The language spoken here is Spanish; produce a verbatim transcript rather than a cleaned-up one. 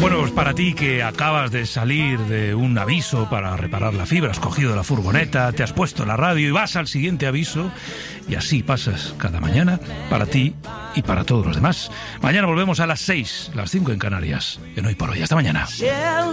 Bueno, pues para ti que acabas de salir de un aviso para reparar la fibra, has cogido la furgoneta, te has puesto la radio y vas al siguiente aviso, y así pasas cada mañana, para ti y para todos los demás. Mañana volvemos a las seis, las cinco en Canarias, en Hoy por Hoy. Hasta mañana.